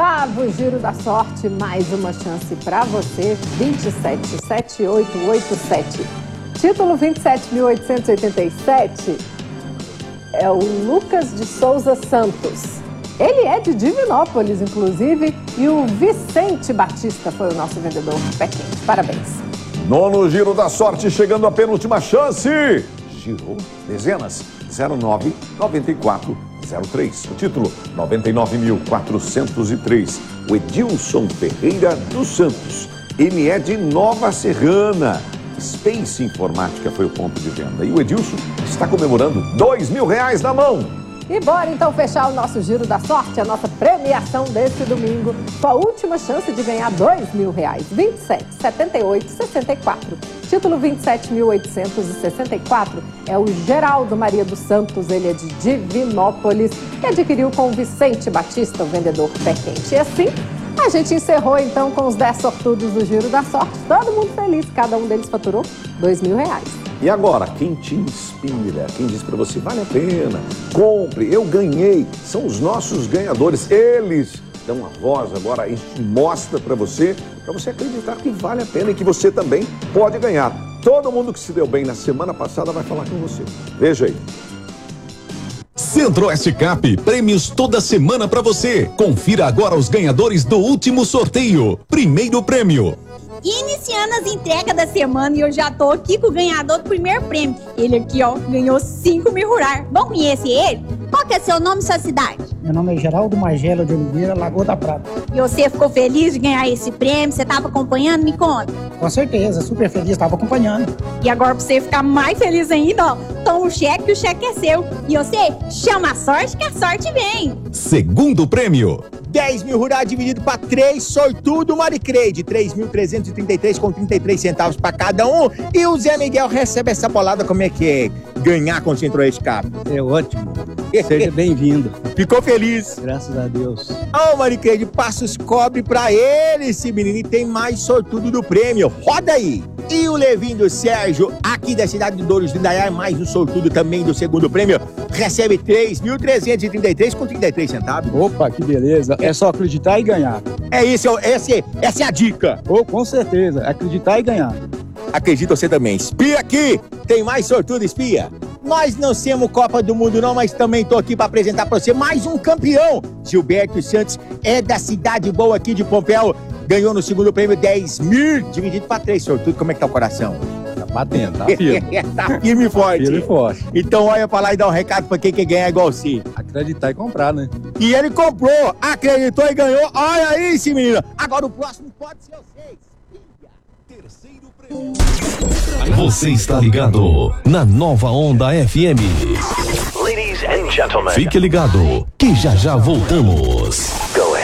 8º Giro da Sorte, mais uma chance para você, 277887. Título 27.887 é o Lucas de Souza Santos. Ele é de Divinópolis, inclusive, e o Vicente Batista foi o nosso vendedor pé quente. Parabéns. 9º Giro da Sorte, chegando à penúltima chance. Girou dezenas, 09, 94, 03. O título, 99.403. O Edilson Ferreira dos Santos. Ele é de Nova Serrana. Space Informática foi o ponto de venda. E o Edilson está comemorando R$2.000 na mão. E bora então fechar o nosso Giro da Sorte, a nossa premiação desse domingo, com a última chance de ganhar R$2.000. 27, 78, 64. Título 27.864 é o Geraldo Maria dos Santos, ele é de Divinópolis e adquiriu com o Vicente Batista, o vendedor pé quente. E assim, a gente encerrou então com os 10 sortudos do Giro da Sorte. Todo mundo feliz, cada um deles faturou R$2.000. E agora, quem te inspira, quem diz para você, vale a pena, compre, eu ganhei, são os nossos ganhadores, eles dão a voz agora, a gente mostra para você acreditar que vale a pena e que você também pode ganhar. Todo mundo que se deu bem na semana passada vai falar com você. Veja aí. Centro-Oeste Cap, prêmios toda semana para você. Confira agora os ganhadores do último sorteio. Primeiro prêmio. Iniciando as entregas da semana e eu já tô aqui com o ganhador do primeiro prêmio. Ele aqui, ó, ganhou R$5.000. Vamos conhecer ele? Qual que é seu nome e sua cidade? Meu nome é Geraldo Magela de Oliveira, Lagoa da Prata. E você ficou feliz de ganhar esse prêmio? Você tava acompanhando? Me conta. Com certeza, super feliz, estava acompanhando. E agora pra você ficar mais feliz ainda, ó, toma o cheque é seu. E você chama a sorte que a sorte vem. Segundo prêmio. R$10.000 dividido para 3 sortudo Maricrede, 3.333,33 centavos para cada um. E o Zé Miguel recebe essa bolada. Como é que é ganhar com o Centro-Oeste Cap? É ótimo. Seja bem-vindo. Ficou feliz? Graças a Deus. Ô, Maricrede, passa os cobre pra ele, esse menino. E tem mais sortudo do prêmio. Roda aí. E o Levinho do Sérgio, aqui da cidade de Douros do Indaiá, mais um sortudo também do segundo prêmio, recebe 3.333,33 centavos. Opa, que beleza. É só acreditar e ganhar. É isso, essa é a dica. Oh, com certeza, acreditar e ganhar. Acredita você também. Espia aqui, tem mais sortudo, espia. Nós não somos Copa do Mundo não, mas também tô aqui para apresentar para você mais um campeão. Gilberto Santos é da cidade boa aqui de Pompéu. Ganhou no segundo prêmio 10.000, dividido para 3 sortudo. Como é que tá o coração? Tá batendo, tá firme. Tá firme e forte. Firme e forte. Então olha pra lá e dá um recado pra quem quer ganhar igual você. Acreditar e comprar, né? E ele comprou, acreditou e ganhou. Olha aí, esse menino. Agora o próximo pode ser vocês. Terceiro prêmio. Você está ligado na Nova Onda FM. Ladies and gentlemen. Fique ligado que já já voltamos.